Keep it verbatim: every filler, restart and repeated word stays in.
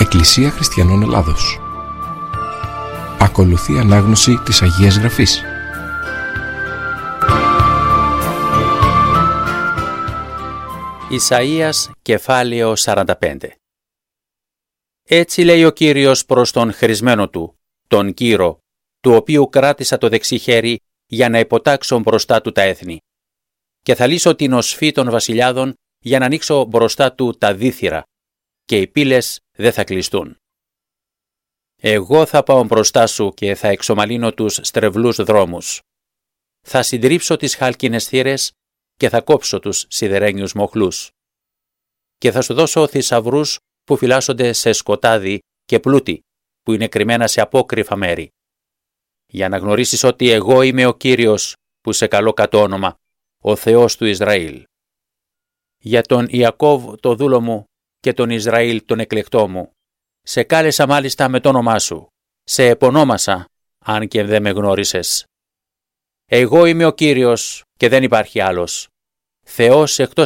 Εκκλησία Χριστιανών Ελλάδος. Ακολουθεί ανάγνωση της Αγίας Γραφής. Ισαΐας κεφάλαιο σαράντα πέντε. Έτσι λέει ο Κύριος προς τον χρησμένο του, τον Κύρο, του οποίου κράτησα το δεξί χέρι για να υποτάξω μπροστά του τα έθνη. Και θα λύσω την οσφή των βασιλιάδων για να ανοίξω μπροστά του τα δίθυρα, και οι πύλες δεν θα κλειστούν. Εγώ θα πάω μπροστά σου και θα εξομαλύνω τους στρεβλούς δρόμους. Θα συντρίψω τις χάλκινες θύρες και θα κόψω τους σιδερένιους μοχλούς. Και θα σου δώσω θησαυρούς που φυλάσσονται σε σκοτάδι και πλούτη που είναι κρυμμένα σε απόκρυφα μέρη. Για να γνωρίσεις ότι εγώ είμαι ο Κύριος που σε καλώ κατ' όνομα, ο Θεός του Ισραήλ. Για τον Ιακώβ το δούλο μου και τον Ισραήλ τον εκλεκτό μου. Σε κάλεσα μάλιστα με το όνομά σου. Σε επωνόμασα, αν και δεν με γνώρισες. Εγώ είμαι ο Κύριος και δεν υπάρχει άλλος. Θεός εκτός